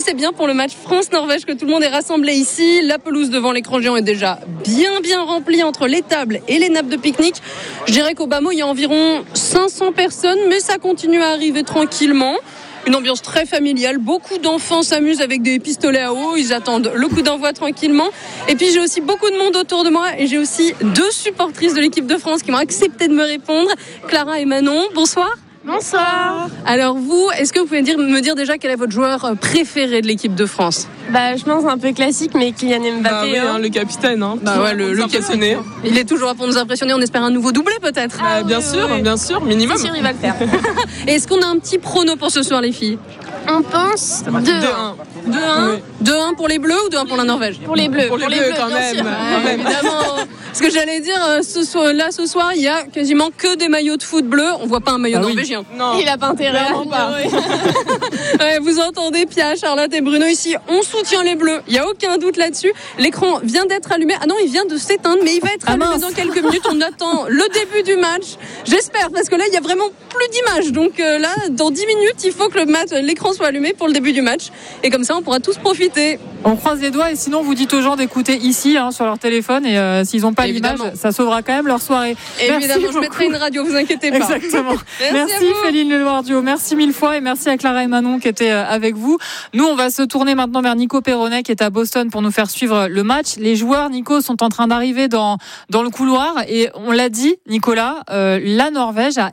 c'est bien pour le match France-Norvège que tout le monde est rassemblé ici. La pelouse devant l'écran géant est déjà bien remplie entre les tables et les nappes de pique-nique. Je dirais qu'au bas mot, il y a environ 500 personnes, mais ça continue à arriver tranquillement. Une ambiance très familiale. Beaucoup d'enfants s'amusent avec des pistolets à eau. Ils attendent le coup d'envoi tranquillement. Et puis j'ai aussi beaucoup de monde autour de moi. Et j'ai aussi 2 supportrices de l'équipe de France qui m'ont accepté de me répondre. Clara et Manon, bonsoir. Bonsoir. Alors vous, est-ce que vous pouvez me dire déjà quel est votre joueur préféré de l'équipe de France ? Je pense un peu classique, mais Kylian Mbappé. Le capitaine. Le impressionné. Il est toujours là pour nous impressionner. On espère un nouveau doublé peut-être. Bien sûr, minimum. C'est sûr, il va le faire. Et est-ce qu'on a un petit prono pour ce soir, les filles ? On pense 2-1. 2-1. 2-1 pour les Bleus ou 2-1 pour la Norvège ? Pour les Bleus. Pour les Bleus, quand bien même. sûr. Évidemment. Ce que j'allais dire, ce soir, il y a quasiment que des maillots de foot bleus. On voit pas un maillot norvégien. Non. Il a pas intérêt. Vous entendez Pia, Charlotte et Bruno ici. On soutient les Bleus. Il y a aucun doute là-dessus. L'écran vient d'être allumé. Ah non, il vient de s'éteindre, mais il va être allumé dans quelques minutes. On attend le début du match. J'espère, parce que là, il y a vraiment plus d'images. Donc là, dans 10 minutes, il faut que l'écran soit allumé pour le début du match. Et comme ça, on pourra tous profiter. On croise les doigts et sinon vous dites aux gens d'écouter ici sur leur téléphone et s'ils n'ont pas l'image, ça sauvera quand même leur soirée. Évidemment, je mettrai une radio, vous inquiétez pas. Exactement. Merci Féline Leloirdio, merci mille fois et merci à Clara et Manon qui étaient avec vous. Nous on va se tourner maintenant vers Nico Perronnet qui est à Boston pour nous faire suivre le match. Les joueurs, Nico, sont en train d'arriver dans le couloir et on l'a dit, Nicolas, la Norvège a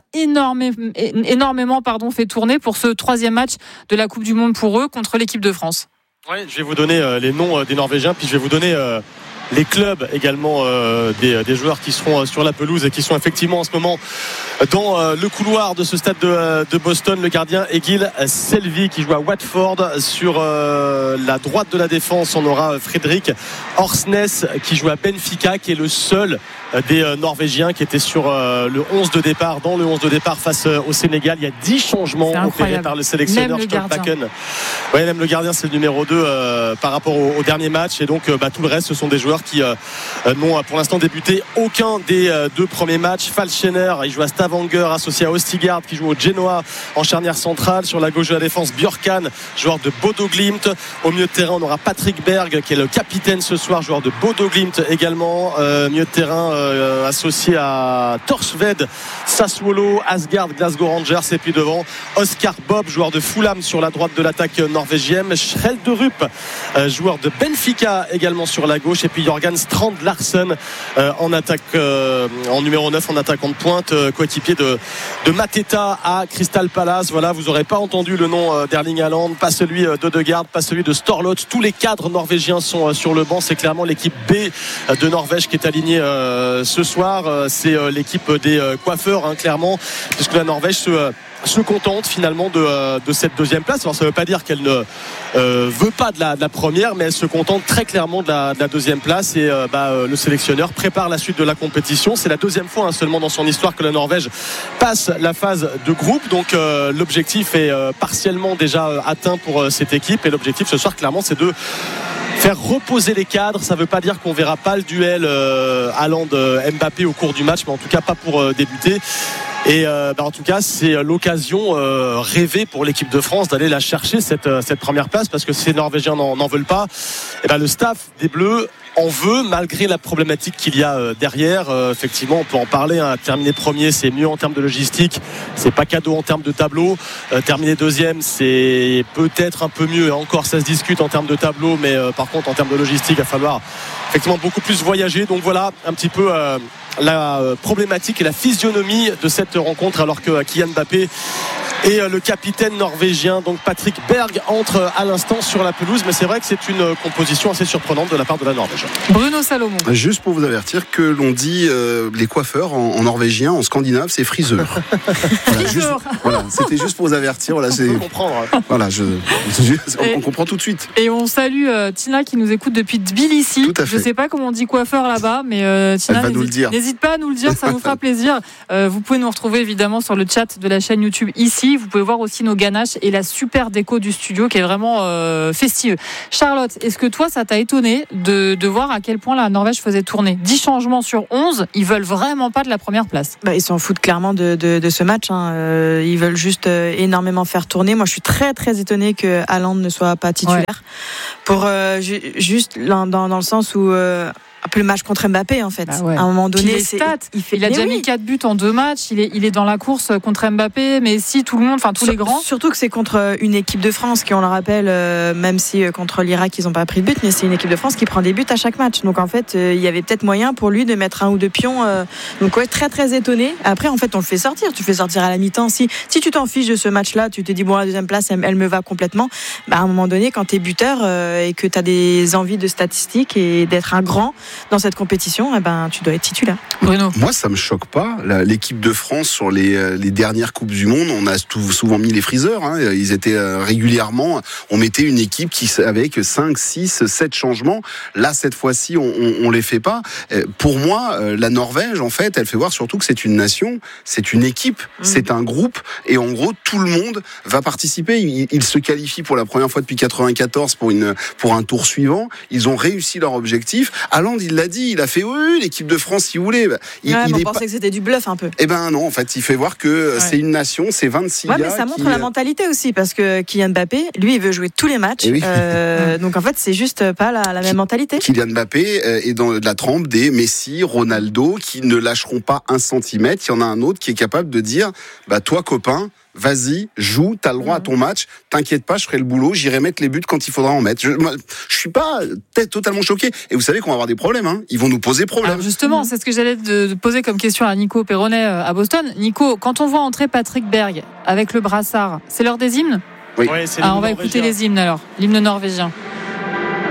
énormément fait tourner pour ce 3e match de la Coupe du Monde pour eux contre l'équipe de France. Ouais, je vais vous donner les noms des Norvégiens, puis je vais vous donner les clubs également des joueurs qui seront sur la pelouse et qui sont effectivement en ce moment dans le couloir de ce stade de Boston. Le gardien Egil Selvi qui joue à Watford. Sur la droite de la défense, on aura Fredrik Orsnes qui joue à Benfica, qui est le seul des Norvégiens qui était sur le 11 de départ, dans le 11 de départ face au Sénégal. Il y a 10 changements opérés par le sélectionneur Stolpaken. Ouais, même le gardien, c'est le numéro 2 par rapport au dernier match. Et donc tout le reste, ce sont des joueurs qui n'ont pour l'instant débuté aucun des 2 premiers matchs. Falschener, il joue à Stavanger, associé à Ostigard, qui joue au Genoa en charnière centrale. Sur la gauche de la défense, Björkan, joueur de Bodo Glimt. Au milieu de terrain, on aura Patrick Berg, qui est le capitaine ce soir, joueur de Bodo Glimt également. Milieu de terrain associé à Torsved, Sassuolo, Asgard, Glasgow Rangers. Et puis devant, Oscar Bob, joueur de Fulham sur la droite de l'attaque norvégienne. Schrelderup, joueur de Benfica également sur la gauche. Et puis Jorgen Strand Larsen en attaque, en numéro 9 en attaquant de pointe, coéquipier de Mateta à Crystal Palace. Voilà, vous n'aurez pas entendu le nom d'Erling Haaland, pas celui d'Odegaard, pas celui de Storlot. Tous les cadres norvégiens sont sur le banc. C'est clairement l'équipe B de Norvège qui est alignée ce soir. C'est l'équipe des coiffeurs, clairement, puisque la Norvège se contente finalement de cette 2e place. Alors ça ne veut pas dire qu'elle ne veut pas de la première, mais elle se contente très clairement de la 2e place. Et le sélectionneur prépare la suite de la compétition. C'est la 2e fois seulement dans son histoire que la Norvège passe la phase de groupe. Donc l'objectif est partiellement déjà atteint pour cette équipe. Et l'objectif ce soir, clairement, c'est de faire reposer les cadres. Ça ne veut pas dire qu'on ne verra pas le duel Haaland-Mbappé au cours du match, mais en tout cas pas pour débuter. Et en tout cas, c'est l'occasion rêvée pour l'équipe de France d'aller la chercher cette première place, parce que si les Norvégiens n'en veulent pas, le staff des Bleus en veut, malgré la problématique qu'il y a derrière. Effectivement, on peut en parler. Terminer premier, c'est mieux en termes de logistique. C'est pas cadeau en termes de tableau. Terminer 2e, c'est peut-être un peu mieux. Et encore, ça se discute en termes de tableau, mais par contre, en termes de logistique, il va falloir effectivement beaucoup plus voyager. Donc voilà un petit peu la problématique et la physionomie de cette rencontre, alors que Kylian Mbappé et le capitaine norvégien, donc Patrick Berg, entre à l'instant sur la pelouse. Mais c'est vrai que c'est une composition assez surprenante de la part de la Norvège. Bruno Salomon. Juste pour vous avertir que l'on dit les coiffeurs en norvégien, en scandinave, c'est friseur. C'était juste pour vous avertir. Voilà, on peut comprendre. Voilà, on comprend tout de suite. Et on salue Tina qui nous écoute depuis Tbilissi. Tout à fait. Je sais pas comment on dit coiffeur là-bas, mais Tina, n'hésite pas à nous le dire, ça nous fera plaisir. Vous pouvez nous retrouver évidemment sur le chat de la chaîne YouTube ici. ici. Vous pouvez voir aussi nos ganaches et la super déco du studio qui est vraiment festive. Charlotte, est-ce que toi, ça t'a étonné de voir à quel point la Norvège faisait tourner 10 changements sur 11, ils veulent vraiment pas de la première place. Ils s'en foutent clairement de ce match. Ils veulent juste énormément faire tourner. Moi, je suis très très étonnée que Haaland ne soit pas titulaire. Pour juste dans le sens où un peu le match contre Mbappé en fait. À un moment donné, il a déjà mis 4 buts en 2 matchs. Il est dans la course contre Mbappé, mais si tout le monde, enfin tous les grands. Surtout que c'est contre une équipe de France qui, on le rappelle, même si contre l'Irak ils n'ont pas pris de but, mais c'est une équipe de France qui prend des buts à chaque match. Donc en fait, il y avait peut-être moyen pour lui de mettre 1 ou 2 pions. Donc très très étonné. Après, en fait, on le fait sortir. Tu le fais sortir à la mi-temps. Si tu t'en fiches de ce match-là, tu te dis bon, la deuxième place, elle me va complètement. À un moment donné, quand t'es buteur et que t'as des envies de statistiques et d'être un grand dans cette compétition, tu dois être titulaire. Bruno. Moi, ça me choque pas. L'équipe de France sur les dernières Coupes du Monde, on a souvent mis les friseurs. Ils étaient régulièrement. On mettait une équipe avec 5, 6, 7 changements. Là, cette fois-ci, on les fait pas. Pour moi, la Norvège, en fait, elle fait voir surtout que c'est une nation, c'est une équipe, c'est un groupe, et en gros, tout le monde va participer. Ils se qualifient pour la première fois depuis 94 pour un tour suivant. Ils ont réussi leur objectif. Haaland, il l'a dit, il a fait oui, l'équipe de France, si vous voulez. On pensait que c'était du bluff un peu. Eh ben non, en fait, il fait voir que c'est une nation, c'est 26 gars. Mais ça montre la mentalité aussi, parce que Kylian Mbappé, lui, il veut jouer tous les matchs. Donc en fait, c'est juste pas la même mentalité. Kylian Mbappé est dans la trempe des Messi, Ronaldo, qui ne lâcheront pas 1 centimètre. Il y en a un autre qui est capable de dire, toi, copain, vas-y, joue, t'as le droit à ton match, t'inquiète pas, je ferai le boulot, j'irai mettre les buts quand il faudra en mettre. Je suis pas totalement choqué. Et vous savez qu'on va avoir des problèmes, ils vont nous poser problème. Alors justement, c'est ce que j'allais te poser comme question à Nico Perronnet à Boston. Nico, quand on voit entrer Patrick Berg avec le brassard, c'est l'heure des hymnes ? Oui. On va écouter les hymnes alors, l'hymne norvégien.